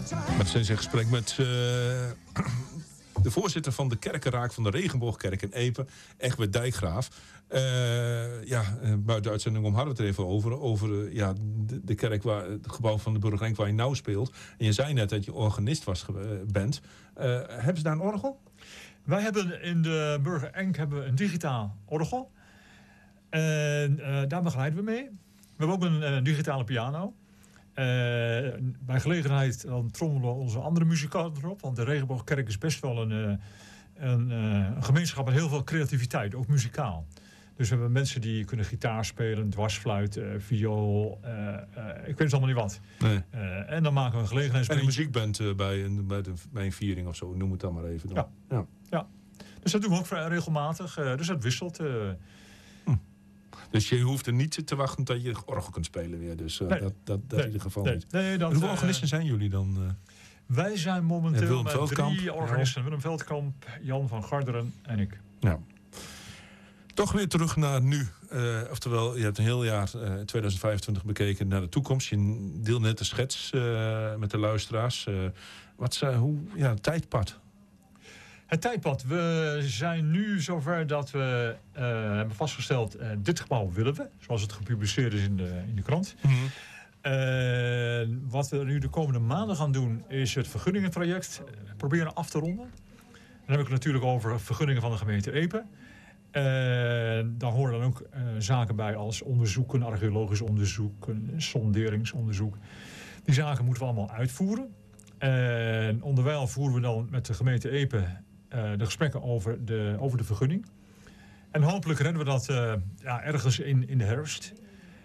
Met zijn gesprek met de voorzitter van de kerkenraad van de Regenboogkerk in Epe, Egbert Dijkgraaf. Buiten de uitzending hadden we het er even over de kerk, het gebouw van de Burgerrenk waar je nou speelt. En je zei net dat je organist bent. Hebben ze daar een orgel? Wij hebben in de Burgerrenk een digitaal orgel. En daar begeleiden we mee. We hebben ook een digitale piano. Bij gelegenheid dan trommelen onze andere muzikanten erop. Want de Regenboogkerk is best wel een gemeenschap met heel veel creativiteit. Ook muzikaal. Dus we hebben mensen die kunnen gitaar spelen, dwarsfluit, viool. Ik weet het allemaal niet wat. Nee. En dan maken we een gelegenheidsbandje. En een muziekband bij een viering of zo. Noem het dan maar even. Dan. Ja. Dus dat doen we ook vrij regelmatig. Dus dat wisselt. Dus je hoeft er niet te wachten tot je orgel kunt spelen weer. Dus dat in ieder geval niet. Hoeveel organisten zijn jullie dan? Wij zijn momenteel met 3 organisten. Willem Veldkamp, Jan van Garderen en ik. Ja. Toch weer terug naar nu. Oftewel, je hebt een heel jaar 2025 bekeken naar de toekomst. Je deelt net de schets met de luisteraars. Het tijdpad. Het tijdpad. We zijn nu zover dat we hebben vastgesteld, dit gebouw willen we. Zoals het gepubliceerd is in de krant. Mm-hmm. Wat we nu de komende maanden gaan doen, is het vergunningentraject proberen af te ronden. Dan heb ik het natuurlijk over vergunningen van de gemeente Epe. Daar horen dan ook zaken bij als onderzoeken, archeologisch onderzoek, sonderingsonderzoek. Die zaken moeten we allemaal uitvoeren. En onderwijl voeren we dan met de gemeente Epe de gesprekken over de vergunning. En hopelijk redden we dat ergens in de herfst.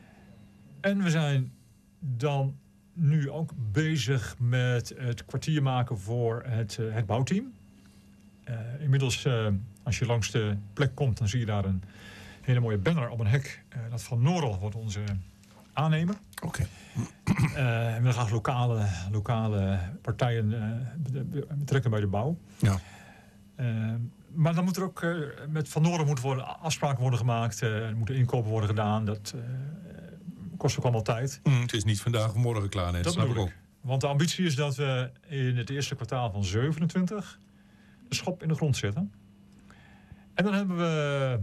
En we zijn dan nu ook bezig met het kwartier maken voor het bouwteam. Inmiddels, als je langs de plek komt, dan zie je daar een hele mooie banner op een hek. Dat van Norel wordt onze aannemer. Oké. En we gaan lokale partijen betrekken bij de bouw. Ja. Maar dan moet er ook met Van Noorden afspraken worden gemaakt. Er moeten inkopen worden gedaan. Dat kost ook allemaal tijd. Het is niet vandaag of morgen klaar. Nee, dat snap ik ook. Want de ambitie is dat we in het eerste kwartaal van 27 de schop in de grond zetten. En dan hebben we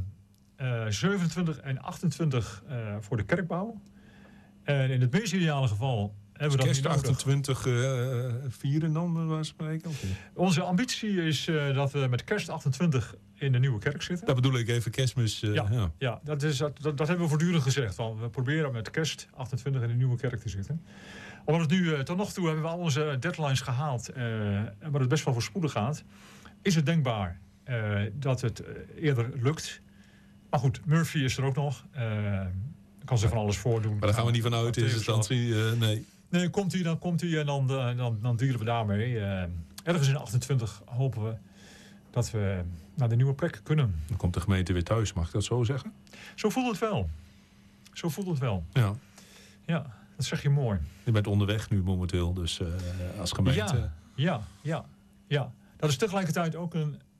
27 en 28 voor de kerkbouw. En in het meest ideale geval hebben we dat kerst 28 vieren dan, waar spreken? Okay. Onze ambitie is dat we met kerst 28 in de nieuwe kerk zitten. Dat bedoel ik even, kerstmis. Ja, dat hebben we voortdurend gezegd. Want we proberen met kerst 28 in de nieuwe kerk te zitten. Omdat het nu, tot nog toe hebben we al onze deadlines gehaald. Maar het best wel voorspoedig gaat. Is het denkbaar dat het eerder lukt. Maar goed, Murphy is er ook nog. Kan ze van alles voordoen. Maar daar gaan we niet vanuit in eerste instantie. Nee. Nee, komt hij en dan dealen we daarmee. Ergens in 28 hopen we dat we naar de nieuwe plek kunnen. Dan komt de gemeente weer thuis, mag ik dat zo zeggen? Zo voelt het wel. Ja, dat zeg je mooi. Je bent onderweg nu momenteel, dus als gemeente. Ja. Dat is tegelijkertijd ook